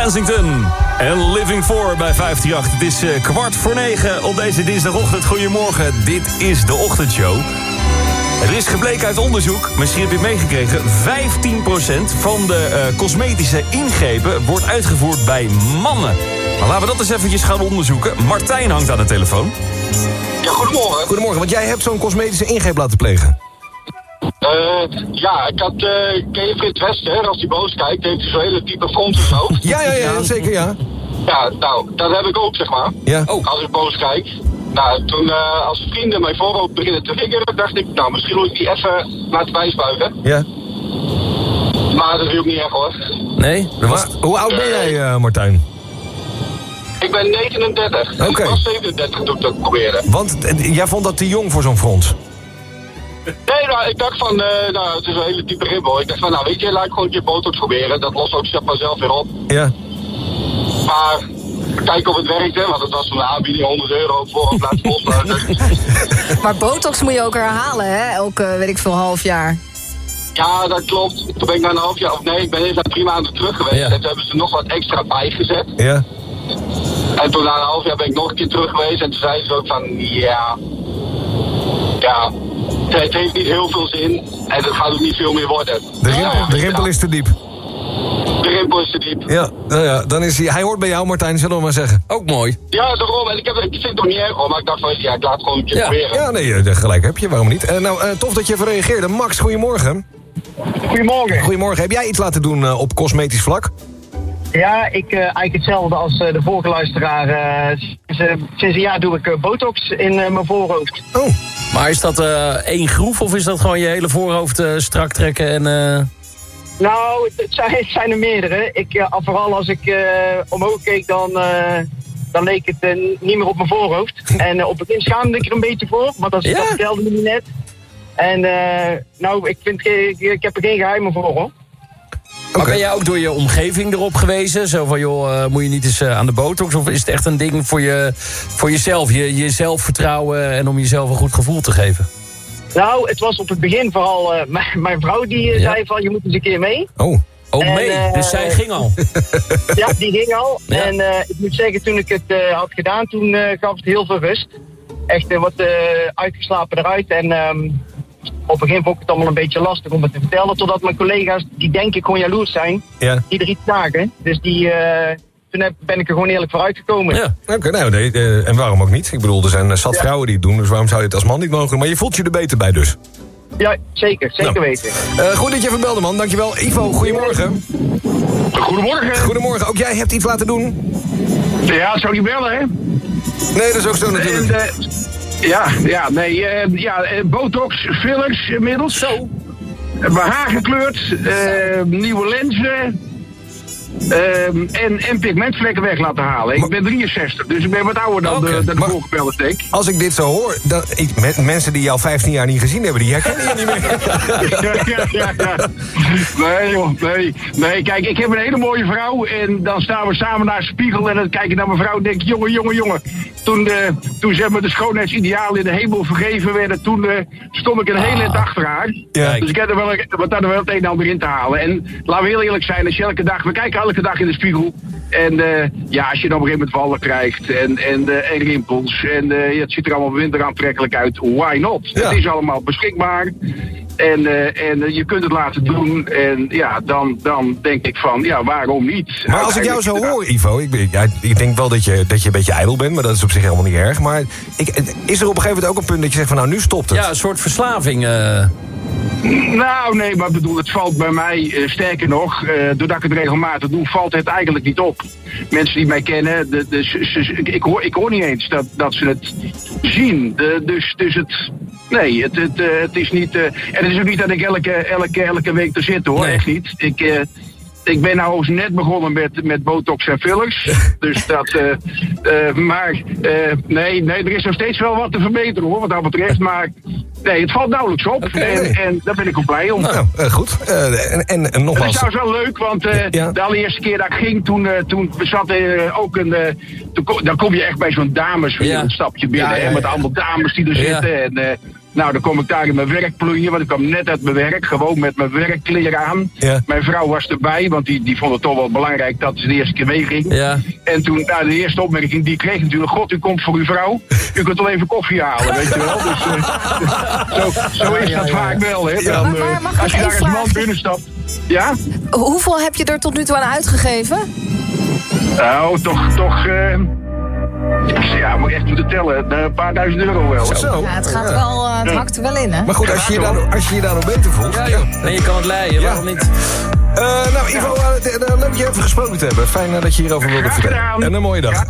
Kensington en Living For bij 538. Het is 8:45 op deze dinsdagochtend. Goedemorgen, dit is de ochtendshow. Er is gebleken uit onderzoek, misschien heb je het meegekregen... 15% van de cosmetische ingrepen wordt uitgevoerd bij mannen. Maar laten we dat eens eventjes gaan onderzoeken. Martijn hangt aan de telefoon. Ja, goedemorgen. Goedemorgen, want jij hebt zo'n cosmetische ingreep laten plegen. Ja, ik had, ken je Frits Wester, als hij boos kijkt, heeft hij zo'n hele diepe front en zo. Ja, zeker, ja. Ja, nou, dat heb ik ook, zeg maar. Ja. Als ik boos kijk. Nou, toen als vrienden mijn voorhoofd beginnen te triggeren, dacht ik, nou, misschien moet ik die even laten bijspuigen. Ja. Maar dat is ook niet erg, hoor. Nee? Maar, hoe oud ben jij, Martijn? Ik ben 39. Oké. Ik was 37 toen ik dat probeerde. Want jij vond dat te jong voor zo'n frons? Nee, nou, ik dacht van, nou, het is een hele diepe ribbel. Ik dacht van, nou, weet je, laat ik gewoon een keer botox proberen. Dat lost ook vanzelf weer op. Ja. Maar, kijk of het werkte, want het was een aanbieding €100 voor laten volsluiten. Maar botox moet je ook herhalen, hè? Elke, weet ik veel, half jaar. Ja, dat klopt. Toen ben ik na een half jaar, of nee, ik ben eens na 3 maanden terug geweest. Ja. En toen hebben ze nog wat extra bijgezet. Ja. En toen na een half jaar ben ik nog een keer terug geweest. En toen zeiden ze ook van, ja, het heeft niet heel veel zin. En het gaat ook niet veel meer worden. De rimpel is te diep. De rimpel is te diep. Ja, nou ja, dan is hij hoort bij jou, Martijn, zullen we maar zeggen. Ook mooi. Ja, daarom. En ik vind het toch niet erg, hoor. Maar ik dacht van, ja, ik laat het gewoon een keer proberen. Ja, nee, gelijk heb je, waarom niet? Tof dat je even reageerde. Max, goedemorgen. Goedemorgen. Goedemorgen, heb jij iets laten doen op cosmetisch vlak? Ja, ik eigenlijk hetzelfde als de vorige luisteraar. Sinds een jaar doe ik botox in mijn voorhoofd. Oh. Maar is dat één groef of is dat gewoon je hele voorhoofd strak trekken en... Nou, het zijn er meerdere. Vooral als ik omhoog keek, dan leek het niet meer op mijn voorhoofd. En op het begin schaamde ik er een beetje voor, maar dat vertelde me niet net. En nou, ik heb er geen geheimen voor, hoor. Maar ben jij ook door je omgeving erop gewezen? Zo van, joh, moet je niet eens aan de botox? Of is het echt een ding voor jezelf? Je zelfvertrouwen en om jezelf een goed gevoel te geven? Nou, het was op het begin vooral mijn vrouw die zei van, je moet eens een keer mee. Oh. Oh, mee. Dus zij ging al. Ja, die ging al. Ja. En ik moet zeggen, toen ik het had gedaan, toen gaf het heel veel rust. Echt wat uitgeslapen eruit. En op het begin vond ik het allemaal een beetje lastig om het te vertellen. Totdat mijn collega's, die denk ik gewoon jaloers zijn, die er iets zagen. Dus toen ben ik er gewoon eerlijk voor uitgekomen. Ja, oké, nou, nee, en waarom ook niet? Ik bedoel, er zijn zat vrouwen die het doen, dus waarom zou je het als man niet mogen doen? Maar je voelt je er beter bij dus. Ja, zeker Nou. weten. Goed dat je even belde, man. Dankjewel. Ivo, goedemorgen. Goedemorgen. Goedemorgen. Ook jij hebt iets laten doen? Ja, zou je bellen, hè? Nee, dat is ook zo natuurlijk. Botox, fillers inmiddels. Zo. Mijn haar gekleurd, nieuwe lenzen. En pigmentvlekken weg laten halen. Ik ben 63, dus ik ben wat ouder dan de vorige bellen, denk ik. Als ik dit zo hoor, mensen die jou 15 jaar niet gezien hebben, die herkennen je niet meer. Ja. Nee, joh, nee. Kijk, ik heb een hele mooie vrouw en dan staan we samen naar de spiegel en dan kijk ik naar mijn vrouw en denk ik, jongen. Toen zeg maar de schoonheidsidealen in de hemel vergeven werden, toen stond ik een hele dag achter haar. Ja. Dus ik heb er wel het een en ander in te halen. En laten we heel eerlijk zijn, als je we kijken elke dag in de spiegel. En als je dan op een gegeven moment wallen krijgt en rimpels en het ziet er allemaal winter aantrekkelijk uit, why not? Ja. Het is allemaal beschikbaar. En je kunt het laten doen. En ja, dan denk ik van, ja, waarom niet? Maar als ik jou zo hoor, Ivo, ik denk wel dat je een beetje ijdel bent, maar dat is op zich helemaal niet erg. Maar is er op een gegeven moment ook een punt dat je zegt van, nou, nu stopt het? Ja, een soort verslaving. Nou, nee, maar bedoel, het valt bij mij, sterker nog, doordat ik het regelmatig doe, valt het eigenlijk niet op. Mensen die mij kennen, ik hoor niet eens dat ze het zien. Dus het is niet... en het is ook niet dat ik elke week er zit, hoor, Nee. echt niet. Ik ben nou net begonnen met botox en fillers. Dus dat... nee, er is nog steeds wel wat te verbeteren, hoor, wat dat betreft. Maar nee, het valt nauwelijks op. En daar ben ik ook blij om. Nou, goed. En Het nogmaals... is trouwens wel leuk, want de allereerste keer dat ik ging, toen zat ook dan kom je echt bij zo'n dameswereld, stapje binnen, Ja. met allemaal dames die er zitten. En Nou, dan kom ik daar in mijn werkplunje, want ik kwam net uit mijn werk, gewoon met mijn werkkleren aan. Ja. Mijn vrouw was erbij, want die vond het toch wel belangrijk dat ze de eerste keer meeging. Ja. En toen, nou, de eerste opmerking die ik kreeg natuurlijk, God, u komt voor uw vrouw, u kunt wel even koffie halen, weet je wel. Dus zo is dat vaak wel, hè. Dan, maar mag ik als je één daar als man vraag? binnenstapt. Ja? Hoeveel heb je er tot nu toe aan uitgegeven? Nou, toch, ja, moet ik echt moeten tellen. Een paar duizend euro wel. Zo. Ja, het gaat wel, het hakt er wel in, hè? Maar goed, als je je daar nog beter voelt. Ja, joh. En je kan het leiden, Ja. waarom niet? Nou, Ivo, leuk je even gesproken te hebben. Fijn dat je hierover wilde Graag vertellen. gedaan. En een mooie dag. Ja.